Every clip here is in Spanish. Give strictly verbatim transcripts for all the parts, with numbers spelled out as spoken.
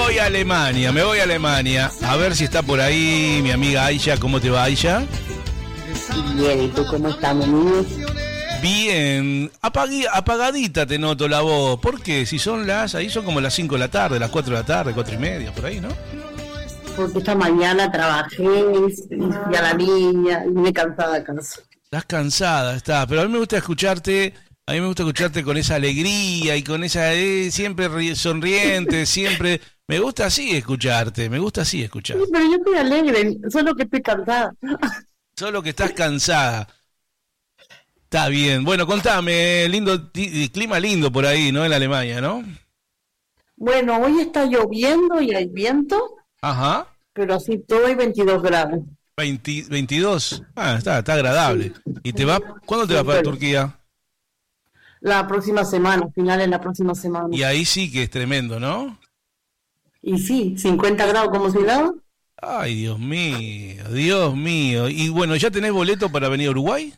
voy a Alemania, me voy a Alemania. A ver si está por ahí mi amiga Aisha. ¿Cómo te va, Aisha? Bien, ¿y tú cómo estás, mi niño? Bien, Apagui, apagadita te noto la voz. ¿Por qué? Si son las, ahí son como las cinco de la tarde, las cuatro de la tarde, cuatro y media, por ahí, ¿no? Porque esta mañana trabajé, y a la niña, y me cansada a casa. Estás cansada, está. Pero a mí me gusta escucharte, a mí me gusta escucharte con esa alegría y con esa, eh, siempre sonriente, siempre. Me gusta así escucharte, me gusta así escucharte. Sí, pero yo estoy alegre, solo que estoy cansada. Solo que estás cansada. Está bien. Bueno, contame, lindo clima lindo por ahí, ¿no? En Alemania, ¿no? Bueno, hoy está lloviendo y hay viento. Ajá. Pero así todo hay veintidós grados. veinte, veintidós. Ah, está, está agradable. Sí. ¿Y te va? ¿Cuándo te vas para pero Turquía? La próxima semana, finales de la próxima semana. Y ahí sí que es tremendo, ¿no? Y sí, cincuenta grados como si nada. Ay, Dios mío, Dios mío. Y bueno, ¿ya tenés boleto para venir a Uruguay?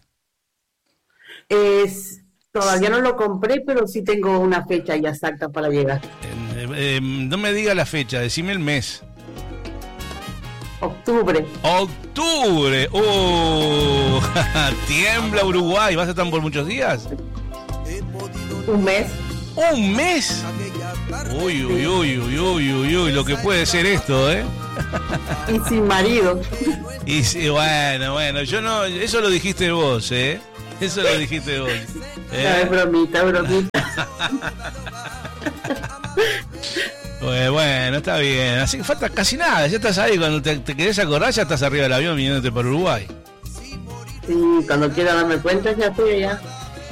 Es, todavía no lo compré, pero sí tengo una fecha ya exacta para llegar. Eh, eh, no me diga la fecha, decime el mes. Octubre. ¡Octubre! ¡Uh! Tiembla Uruguay. ¿Vas a estar por muchos días? Un mes. ¿Un mes? Uy, uy, uy, uy, uy, uy, uy, lo que puede ser esto, ¿eh? Y sin marido. Y sí, bueno, bueno, yo no, eso lo dijiste vos, ¿eh? Eso lo dijiste vos. ¿eh? No, es bromita, bromita. Pues bueno, está bien. Así que falta casi nada. Ya estás ahí. Cuando te, te querés acordar, ya estás arriba del avión viniéndote para Uruguay. Sí, cuando quiera darme cuenta, ya estoy allá.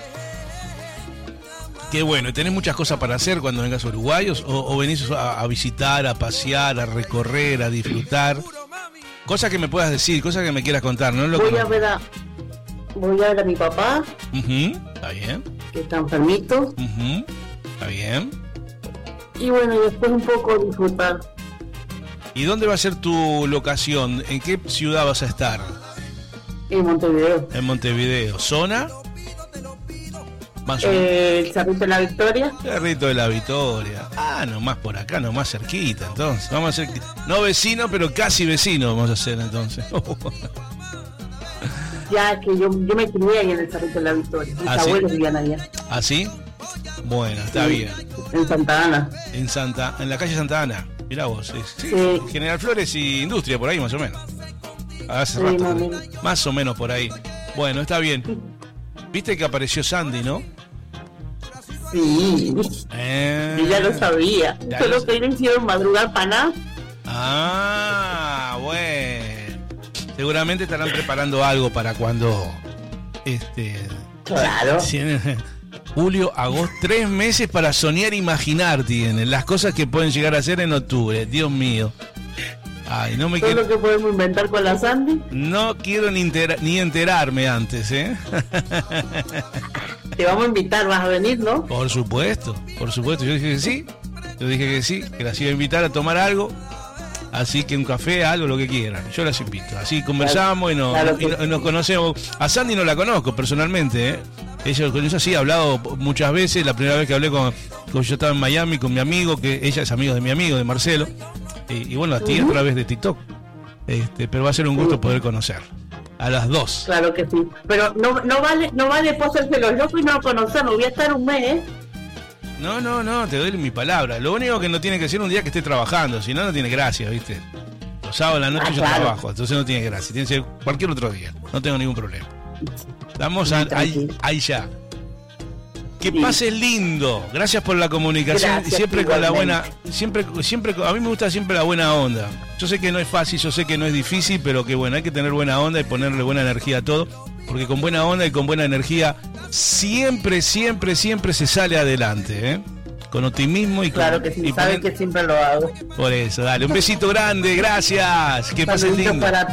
Qué bueno. ¿Tenés muchas cosas para hacer cuando vengas a Uruguay? ¿O, o venís a, a visitar, a pasear, a recorrer, a disfrutar? Cosas que me puedas decir, cosas que me quieras contar. ¿No? Lo voy, que a ver a, voy a ver a mi papá. Uh-huh. Está bien. Que está enfermito. Uh-huh. Está bien. Y bueno, y después un poco disfrutar. ¿Y dónde va a ser tu locación? ¿En qué ciudad vas a estar? En Montevideo. En Montevideo. ¿Zona? Más o eh, el Cerrito de la Victoria. Cerrito de la Victoria. Ah, nomás por acá, nomás cerquita, entonces. Vamos a ser, no vecino, pero casi vecino vamos a hacer entonces. Ya que yo, yo me crié ahí en el Cerrito de la Victoria. Mis ¿Ah, abuelos sí? vivían allá. ¿Ah, sí? Bueno, está Sí, bien. en Santa Ana. En Santa, en la calle Santa Ana. Mirá vos. Sí, sí. Sí. General Flores y Industria, por ahí más o menos. Hace Sí, rato, más o por ahí. menos. Más o menos por ahí. Bueno, está bien. Viste que apareció Sandy, ¿no? Sí, Eh, yo ya lo sabía. Ya Solo lo- que le hicieron madrugar para nada. Ah, bueno. Seguramente estarán preparando algo para cuando este Claro. si- julio, agosto, tres meses para soñar e imaginar tienen las cosas que pueden llegar a hacer en octubre. Dios mío. Ay, no me Todo quiero, lo que podemos inventar con la Sandy. no quiero ni, entera- ni enterarme antes, ¿eh? Te vamos a invitar, vas a venir, ¿no? Por supuesto, por supuesto. Yo dije que sí. Yo dije que sí, que las iba a invitar a tomar algo. Así que un café, algo, lo que quieran. Yo las invito. Así conversamos y, nos, Claro y que nos- y nos conocemos. A Sandy no la conozco personalmente, ¿eh? Ella, con ella sí he hablado muchas veces. La primera vez que hablé con, con yo estaba en Miami con mi amigo, que ella es amigo de mi amigo, de Marcelo. Y, y bueno, a ti a través de TikTok. Este, pero va a ser un gusto poder conocer. A las dos. Claro que sí. Pero no, no vale, no vale hacerse los locos y no conocernos. Voy a estar un mes, ¿eh? No, no, no, te doy mi palabra. Lo único que no tiene que ser un día que esté trabajando, si no, no tiene gracia, ¿viste? Los sábados a la noche Ah, yo claro. trabajo, entonces no tiene gracia. Tiene que ser cualquier otro día, no tengo ningún problema. Vamos a, ahí, Tranquilo. ahí ya. Que Sí. pases lindo. Gracias por la comunicación. Gracias, Siempre con la buena, igualmente. siempre, siempre, a mí me gusta siempre la buena onda. Yo sé que no es fácil, yo sé que no es difícil, pero que bueno, hay que tener buena onda y ponerle buena energía a todo, porque con buena onda y con buena energía siempre, siempre, siempre se sale adelante, ¿eh? Con optimismo y con, Claro que sí, y sabes poner- que siempre lo hago. Por eso, dale, un besito grande, gracias. Que pases Saluditos lindo. para